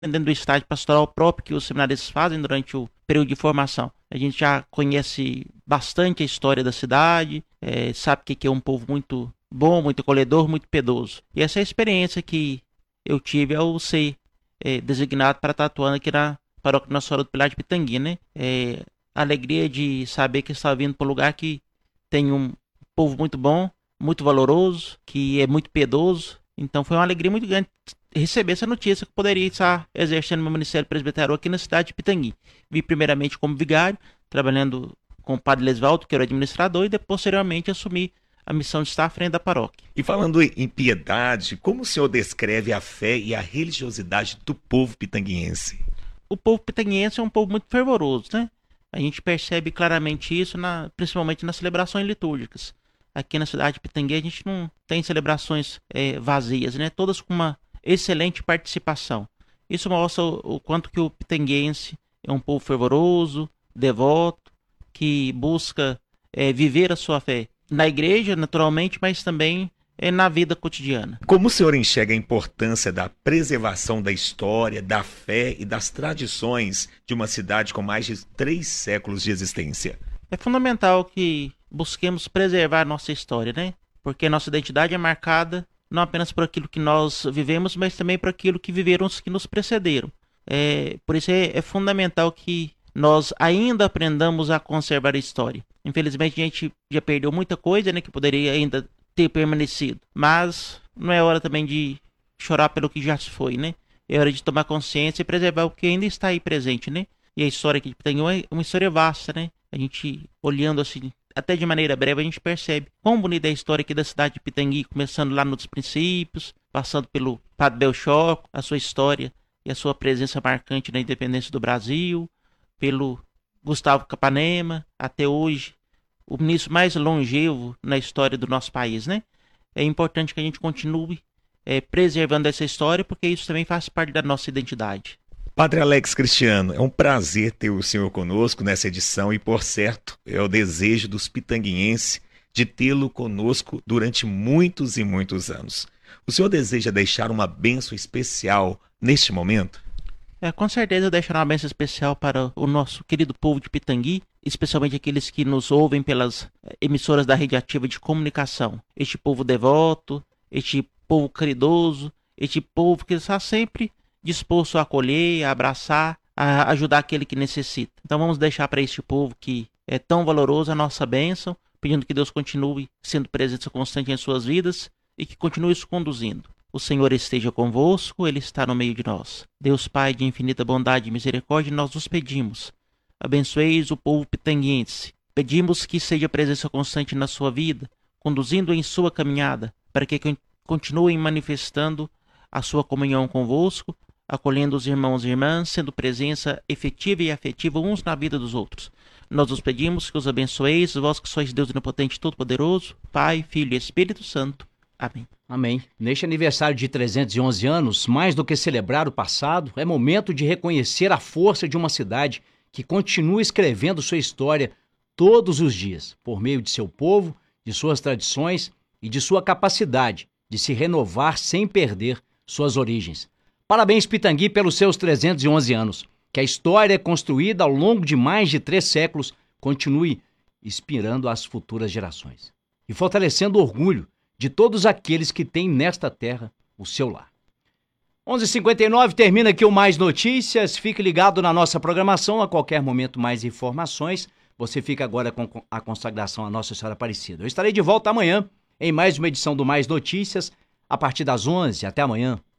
dentro do estágio pastoral próprio que os seminaristas fazem durante o período de formação. A gente já conhece bastante a história da cidade, sabe que é um povo muito bom, muito acolhedor, muito piedoso. E essa é a experiência que eu tive ao ser designado para estar atuando aqui na paróquia Nossa Senhora do Pilar de Pitangui, né? A alegria de saber que está vindo para um lugar que tem um povo muito bom, muito valoroso, que é muito piedoso. Então foi uma alegria muito grande receber essa notícia que eu poderia estar exercendo meu ministério presbiteriano aqui na cidade de Pitangui. Vi primeiramente como vigário, trabalhando com o padre Lesvaldo, que era o administrador, e depois, posteriormente assumi a missão de estar à frente da paróquia. E falando em piedade, como o senhor descreve a fé e a religiosidade do povo pitanguiense? O povo pitanguiense é um povo muito fervoroso, né? A gente percebe claramente isso, principalmente nas celebrações litúrgicas. Aqui na cidade de Pitangui a gente não tem celebrações vazias, né? Todas com uma excelente participação. Isso mostra o quanto que o pitanguense é um povo fervoroso, devoto, que busca viver a sua fé na igreja, naturalmente, mas também na vida cotidiana. Como o senhor enxerga a importância da preservação da história, da fé e das tradições de uma cidade com mais de 3 séculos de existência? É fundamental que busquemos preservar nossa história, né? Porque nossa identidade é marcada não apenas por aquilo que nós vivemos, mas também por aquilo que viveram os que nos precederam. Por isso é fundamental que nós ainda aprendamos a conservar a história. Infelizmente a gente já perdeu muita coisa, né, que poderia ainda ter permanecido. Mas não é hora também de chorar pelo que já se foi, né? É hora de tomar consciência e preservar o que ainda está aí presente, né? E a história aqui de Pitangui é uma história vasta, né? A gente, olhando assim, até de maneira breve, a gente percebe quão bonita é a história aqui da cidade de Pitangui, começando lá nos princípios, passando pelo Padre Belchior, a sua história e a sua presença marcante na independência do Brasil, pelo Gustavo Capanema, até hoje, o ministro mais longevo na história do nosso país, né? É importante que a gente continue preservando essa história, porque isso também faz parte da nossa identidade. Padre Alex Cristiano, é um prazer ter o senhor conosco nessa edição e, por certo, é o desejo dos pitanguienses de tê-lo conosco durante muitos e muitos anos. O senhor deseja deixar uma bênção especial neste momento? Com certeza eu deixarei uma bênção especial para o nosso querido povo de Pitangui, especialmente aqueles que nos ouvem pelas emissoras da rede ativa de comunicação. Este povo devoto, este povo caridoso, este povo que está sempre disposto a acolher, a abraçar, a ajudar aquele que necessita. Então vamos deixar para este povo que é tão valoroso a nossa bênção, pedindo que Deus continue sendo presença constante em suas vidas e que continue os conduzindo. O Senhor esteja convosco, Ele está no meio de nós. Deus Pai de infinita bondade e misericórdia, nós vos pedimos. Abençoeis o povo pitanguense. Pedimos que seja presença constante na sua vida, conduzindo em sua caminhada, para que continuem manifestando a sua comunhão convosco, acolhendo os irmãos e irmãs, sendo presença efetiva e afetiva uns na vida dos outros. Nós vos pedimos que os abençoeis, vós que sois Deus onipotente e todo-poderoso, Pai, Filho e Espírito Santo. Amém. Amém. Neste aniversário de 311 anos, mais do que celebrar o passado, é momento de reconhecer a força de uma cidade que continua escrevendo sua história todos os dias, por meio de seu povo, de suas tradições e de sua capacidade de se renovar sem perder suas origens. Parabéns, Pitangui, pelos seus 311 anos. Que a história construída ao longo de mais de 3 séculos continue inspirando as futuras gerações e fortalecendo o orgulho de todos aqueles que têm nesta terra o seu lar. 11h59, termina aqui o Mais Notícias. Fique ligado na nossa programação, a qualquer momento mais informações. Você fica agora com a consagração à Nossa Senhora Aparecida. Eu estarei de volta amanhã em mais uma edição do Mais Notícias, a partir das 11h. Até amanhã.